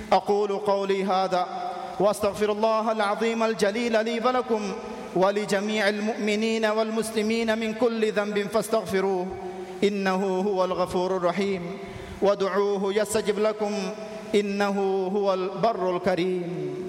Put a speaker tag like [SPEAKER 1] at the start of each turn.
[SPEAKER 1] أقول قولي هذا وأستغفر الله العظيم الجليل لي ولكم ولجميع المؤمنين والمسلمين من كل ذنب فاستغفروه إنه هو الغفور الرحيم، وادعوه يستجب لكم إنه هو البر الكريم.